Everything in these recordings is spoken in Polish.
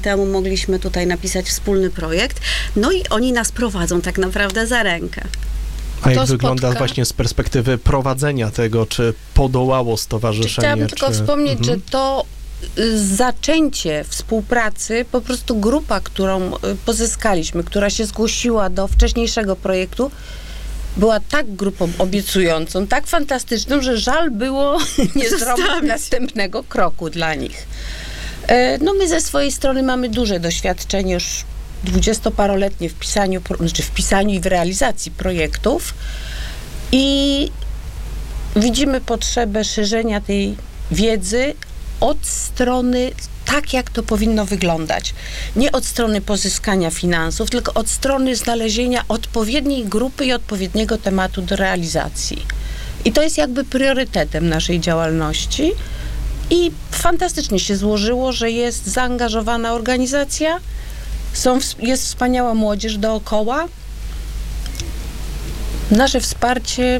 temu mogliśmy tutaj napisać wspólny projekt. No i oni nas prowadzą tak naprawdę za rękę. A jak wygląda właśnie z perspektywy prowadzenia tego, czy podołało stowarzyszenie? Chciałabym tylko wspomnieć, że to zaczęcie współpracy, po prostu grupa, którą pozyskaliśmy, która się zgłosiła do wcześniejszego projektu, była tak grupą obiecującą, tak fantastyczną, że żal było nie zrobić następnego kroku dla nich. No my ze swojej strony mamy duże doświadczenie, już 20-paroletnie w pisaniu i w realizacji projektów i widzimy potrzebę szerzenia tej wiedzy od strony tak, jak to powinno wyglądać. Nie od strony pozyskania finansów, tylko od strony znalezienia odpowiedniej grupy i odpowiedniego tematu do realizacji. I to jest jakby priorytetem naszej działalności i fantastycznie się złożyło, że jest zaangażowana organizacja, jest wspaniała młodzież dookoła. Nasze wsparcie,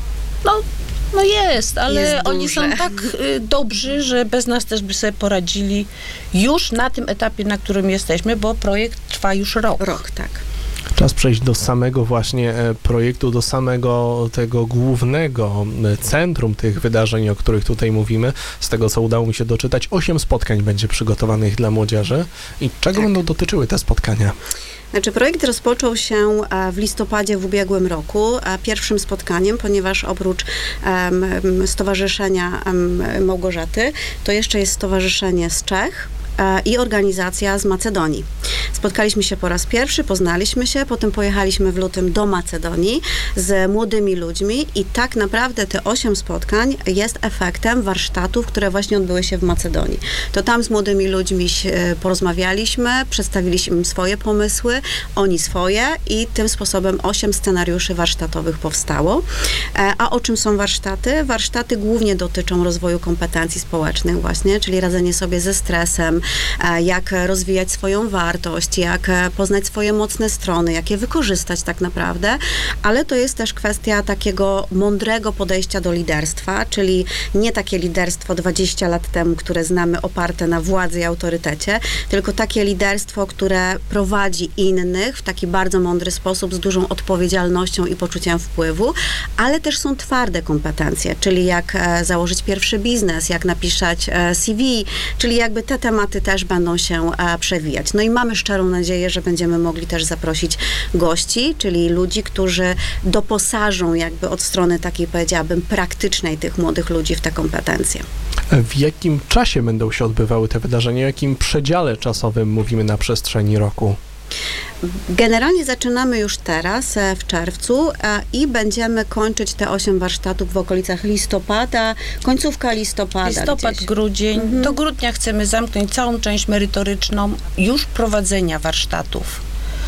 no jest, ale jest oni są tak dobrzy, że bez nas też by sobie poradzili już na tym etapie, na którym jesteśmy, bo projekt trwa już rok. Rok, tak. Czas przejść do samego właśnie projektu, do samego tego głównego centrum tych wydarzeń, o których tutaj mówimy. Z tego, co udało mi się doczytać, 8 spotkań będzie przygotowanych dla młodzieży. I czego będą dotyczyły te spotkania? Znaczy, projekt rozpoczął się w listopadzie w ubiegłym roku pierwszym spotkaniem, ponieważ oprócz Stowarzyszenia Małgorzaty, to jeszcze jest stowarzyszenie z Czech i organizacja z Macedonii. Spotkaliśmy się po raz pierwszy, poznaliśmy się, potem pojechaliśmy w lutym do Macedonii z młodymi ludźmi i tak naprawdę te 8 spotkań jest efektem warsztatów, które właśnie odbyły się w Macedonii. To tam z młodymi ludźmi porozmawialiśmy, przedstawiliśmy im swoje pomysły, oni swoje i tym sposobem 8 scenariuszy warsztatowych powstało. A o czym są warsztaty? Warsztaty głównie dotyczą rozwoju kompetencji społecznych właśnie, czyli radzenie sobie ze stresem, jak rozwijać swoją wartość, jak poznać swoje mocne strony, jak je wykorzystać tak naprawdę, ale to jest też kwestia takiego mądrego podejścia do liderstwa, czyli nie takie liderstwo 20 lat temu, które znamy oparte na władzy i autorytecie, tylko takie liderstwo, które prowadzi innych w taki bardzo mądry sposób, z dużą odpowiedzialnością i poczuciem wpływu, ale też są twarde kompetencje, czyli jak założyć pierwszy biznes, jak napisać CV, czyli jakby te tematy też będą się przewijać. No i mamy szczerą nadzieję, że będziemy mogli też zaprosić gości, czyli ludzi, którzy doposażą jakby od strony takiej, powiedziałabym, praktycznej tych młodych ludzi w te kompetencje. W jakim czasie będą się odbywały te wydarzenia? W jakim przedziale czasowym mówimy na przestrzeni roku? Generalnie zaczynamy już teraz, w czerwcu i będziemy kończyć te 8 warsztatów w okolicach listopada, końcówka listopada. Listopad, gdzieś. grudzień. Do grudnia chcemy zamknąć całą część merytoryczną już prowadzenia warsztatów.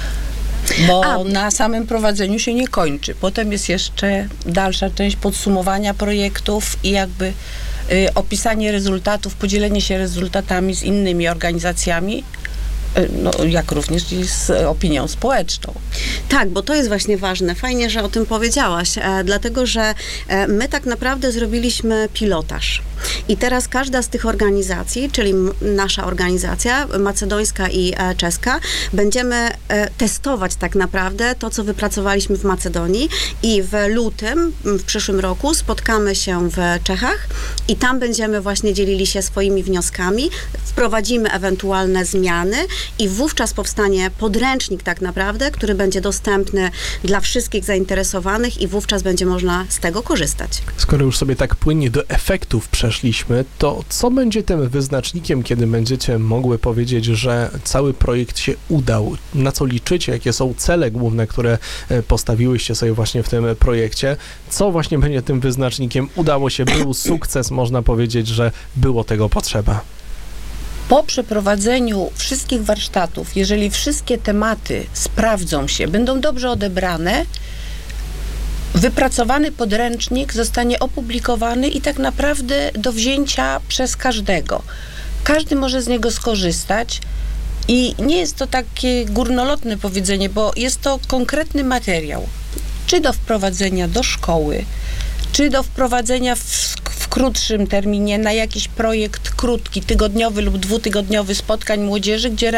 Bo na samym prowadzeniu się nie kończy. Potem jest jeszcze dalsza część podsumowania projektów i jakby opisanie rezultatów, podzielenie się rezultatami z innymi organizacjami, no, jak również i z opinią społeczną. Tak, bo to jest właśnie ważne. Fajnie, że o tym powiedziałaś, dlatego, że my tak naprawdę zrobiliśmy pilotaż. I teraz każda z tych organizacji, czyli nasza organizacja, macedońska i czeska, będziemy testować tak naprawdę to, co wypracowaliśmy w Macedonii i w lutym, w przyszłym roku spotkamy się w Czechach i tam będziemy właśnie dzielili się swoimi wnioskami, wprowadzimy ewentualne zmiany i wówczas powstanie podręcznik tak naprawdę, który będzie dostępny dla wszystkich zainteresowanych i wówczas będzie można z tego korzystać. Skoro już sobie tak płynnie do efektów przeszliśmy, to co będzie tym wyznacznikiem, kiedy będziecie mogły powiedzieć, że cały projekt się udał? Na co liczycie? Jakie są cele główne, które postawiłyście sobie właśnie w tym projekcie? Co właśnie będzie tym wyznacznikiem? Udało się, był sukces, można powiedzieć, że było tego potrzeba. Po przeprowadzeniu wszystkich warsztatów, jeżeli wszystkie tematy sprawdzą się, będą dobrze odebrane, wypracowany podręcznik zostanie opublikowany i tak naprawdę do wzięcia przez każdego. Każdy może z niego skorzystać i nie jest to takie górnolotne powiedzenie, bo jest to konkretny materiał, czy do wprowadzenia do szkoły, czy do wprowadzenia w krótszym terminie na jakiś projekt krótki, tygodniowy lub dwutygodniowy spotkań młodzieży, gdzie